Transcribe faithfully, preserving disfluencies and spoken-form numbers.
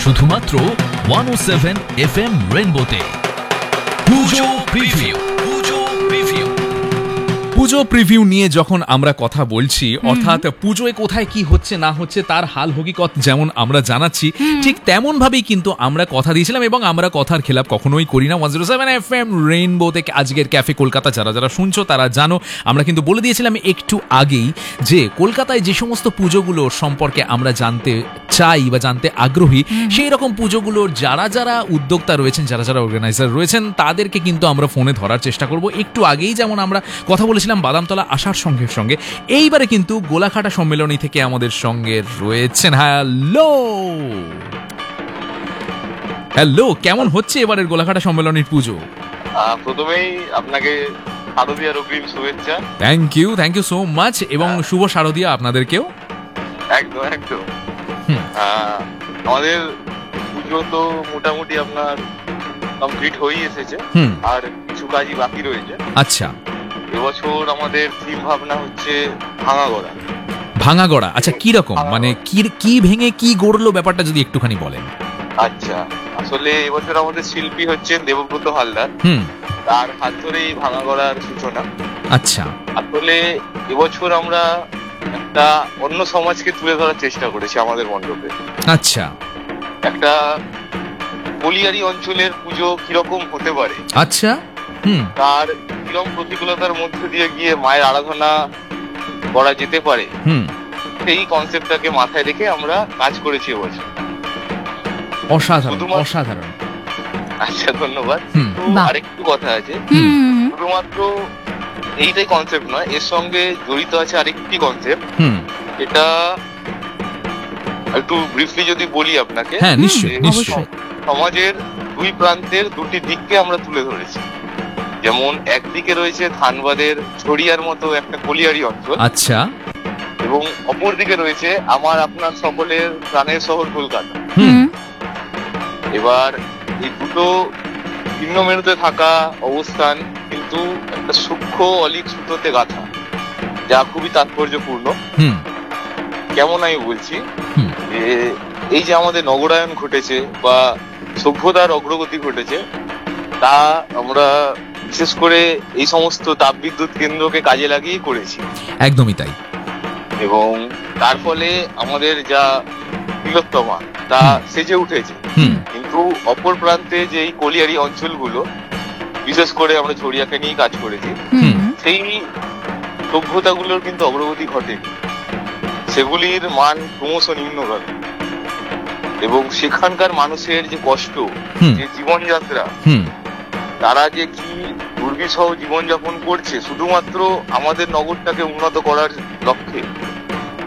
শুধুমাত্র ওয়ান ও seven F M রেইনবোতে। পুজো preview. পুজো preview পুজো preview নিয়ে যখন আমরা কথা বলছি, অর্থাৎ পুজোয় কোথায় কি হচ্ছে না হচ্ছে তার হাল হকিকত যেমন আমরা জানাচ্ছি, ঠিক তেমন ভাবেই কিন্তু আমরা কথা দিয়েছিলাম এবং আমরা কথার খেলাপ কখনোই করি না। One zero seven F M রেইনবোতে আজকের ক্যাফে কলকাতা যারা যারা শুনছো তারা জানো, আমরা কিন্তু বলে দিয়েছিলাম একটু আগেই যে কলকাতায় যে সমস্ত পুজোগুলো সম্পর্কে আমরা জানতে চাই বা জানতে আগ্রহী, সেই রকম পুজোগুলোর যারা যারা উদ্যোক্তা রয়েছেন, যারা যারা অর্গানাইজার রয়েছেন, তাদেরকে কিন্তু আমরা ফোনে ধরার চেষ্টা করব। একটু আগেই যেমন আমরা কথা বলেছিলাম বাদামতলা আসার সঙ্গে সঙ্গে, এইবারে কিন্তু গোলাঘাটা সম্মেলনী থেকে আমাদের সঙ্গে রয়েছেন। হ্যালো হ্যালো কেমন হচ্ছে এবারের গোলাঘাটা সম্মেলনীর পুজো? প্রথমেই আপনাকে শারদীয়ার অগ্রিম শুভেচ্ছা। Thank you thank you so much, এবং শুভ শারদীয়া আপনাদেরকেও। একদম একদম। আমাদের পুজো তো মোটামুটি আপনার কমপ্লিট হয়ে এসেছে, আর কিছু কাজই বাকি রয়েছে। আচ্ছা, এবছর আমাদের থিম ভাবনা হচ্ছে ভাঙাগড়া। ভাঙাগড়া, আচ্ছা কি রকম, মানে কি কি ভেঙে কি গড়লো ব্যাপারটা যদি একটুখানি বলেন। আচ্ছা, আসলে এবছর আমাদের শিল্পী হচ্ছেন দেবব্রত হালদার, তার হাত ধরে এই ভাঙাগড়ার সূচনা। আচ্ছা, আসলে এবছর আমরা একটা অন্য সমাজকে তুলে ধরার চেষ্টা করেছি আমাদের মণ্ডপে। আচ্ছা, একটা কলিয়ারি অঞ্চলের পুজো কিরকম হতে পারে, আচ্ছা, হুম, তার কিরকম প্রতিকূলতার মধ্যে দিয়ে গিয়ে মায়ের আরাধনা করা যেতে পারে, হুম, সেই কনসেপ্টটাকে মাথায় রেখে আমরা কাজ করেছি এবছর। অসাধারণ অসাধারণ। আচ্ছা, ধন্যবাদ। আরেকটু কথা আছে, শুধুমাত্র এইটাই কনসেপ্ট নয়, এর সঙ্গে জড়িত আছে আরেকটি কনসেপ্ট। এটা একটু ব্রিফলি যদি বলি আপনাকে, হ্যাঁ নিশ্চয়ই নিশ্চয়ই। সমাজের দুই প্রান্তের দুটি দিককে আমরা তুলে ধরেছি। যেমন একদিকে রয়েছে ধানবাদের ছড়িয়ার মতো একটা কলিয়ারি অঞ্চল, আচ্ছা, এবং অপর দিকে রয়েছে আমার আপনার সকলের প্রাণের শহর কলকাতা। এবার এই দুটো ভিন্ন মেরুতে থাকা অবস্থান কিন্তু একটা সূক্ষ্ম অলিক সুতোতে গাঁথা, যা খুবই তাৎপর্যপূর্ণ। কেমন আমি বলছি, যে এই যে আমাদের নগরায়ন ঘটেছে বা সভ্যতার অগ্রগতি ঘটেছে, তা আমরা বিশেষ করে এই সমস্ত তাপবিদ্যুৎ কেন্দ্রকে কাজে লাগিয়ে করেছি। একদমই তাই। এবং তার ফলে আমাদের যা তিলোত্তমা তা সেজে উঠেছে। কিন্তু অপর প্রান্তে যে এই কলিয়ারি অঞ্চলগুলো, বিশেষ করে আমরা ছড়িয়াকে নিয়ে কাজ করেছি, সেই সভ্যতাগুলোর কিন্তু অগ্রগতি ঘটেনি, সেগুলির মান ক্রমশ নিম্নগামী। এবং সেখানকার মানুষের যে কষ্ট, যে জীবনযাত্রা, তারা যে কি দুর্বিষহ জীবনযাপন করছে শুধুমাত্র আমাদের নগরটাকে উন্নত করার লক্ষ্যে,